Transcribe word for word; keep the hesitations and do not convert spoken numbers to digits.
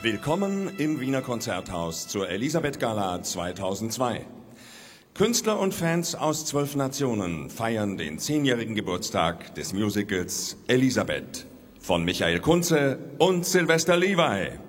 Willkommen im Wiener Konzerthaus zur Elisabeth Gala zweitausendzwei. Künstler und Fans aus zwölf Nationen feiern den zehnjährigen Geburtstag des Musicals Elisabeth von Michael Kunze und Sylvester Levi.